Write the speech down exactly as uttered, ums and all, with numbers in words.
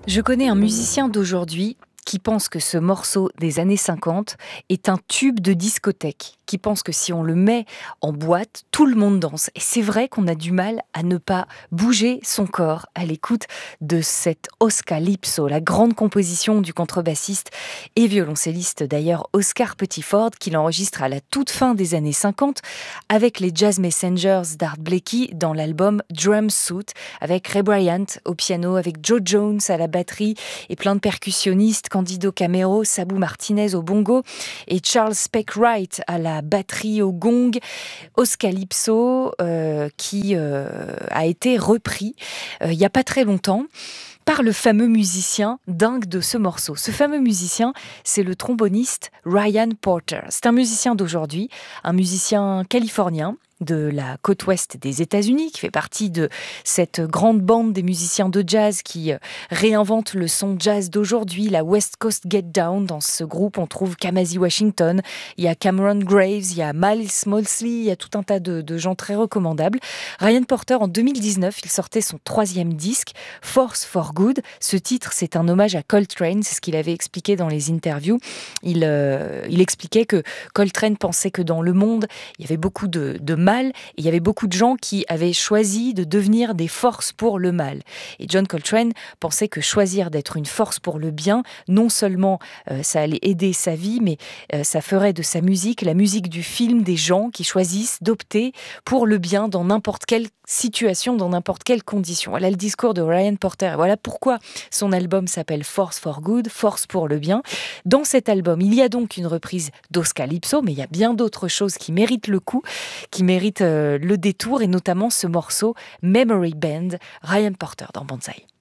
Je connais un musicien d'aujourd'hui qui pense que ce morceau des années cinquante est un tube de discothèque, qui pense que si on le met en boîte, tout le monde danse. Et c'est vrai qu'on a du mal à ne pas bouger son corps à l'écoute de cet Oscalypso, la grande composition du contrebassiste et violoncelliste d'ailleurs Oscar Pettiford, qu'il enregistre à la toute fin des années cinquante avec les Jazz Messengers d'Art Blakey dans l'album Drum Suit, avec Ray Bryant au piano, avec Joe Jones à la batterie et plein de percussionnistes, Candido Camero, Sabou Martinez au bongo et Charles Speck Wright à la batterie au gong. Oscalypso euh, qui euh, a été repris euh, il n'y a pas très longtemps par le fameux musicien dingue de ce morceau. Ce fameux musicien, c'est le tromboniste Ryan Porter. C'est un musicien d'aujourd'hui, un musicien californien de la côte ouest des États-Unis, qui fait partie de cette grande bande des musiciens de jazz qui réinventent le son jazz d'aujourd'hui, la West Coast Get Down. Dans ce groupe, on trouve Kamasi Washington, il y a Cameron Graves, il y a Miles Mosley, il y a tout un tas de, de gens très recommandables. Ryan Porter, en deux mille dix-neuf, il sortait son troisième disque, Force for Good. Ce titre, c'est un hommage à Coltrane, c'est ce qu'il avait expliqué dans les interviews. Il, euh, il expliquait que Coltrane pensait que dans le monde, il y avait beaucoup de, de mal, et il y avait beaucoup de gens qui avaient choisi de devenir des forces pour le mal. Et John Coltrane pensait que choisir d'être une force pour le bien, non seulement euh, ça allait aider sa vie, mais euh, ça ferait de sa musique la musique du film des gens qui choisissent d'opter pour le bien dans n'importe quelle situation, dans n'importe quelle condition. Voilà le discours de Ryan Porter. Voilà pourquoi son album s'appelle Force for Good, Force pour le bien. Dans cet album, il y a donc une reprise d'Oscalypso, mais il y a bien d'autres choses qui méritent le coup, qui méritent euh, le détour, et notamment ce morceau Memory Band, Ryan Porter dans Banzai.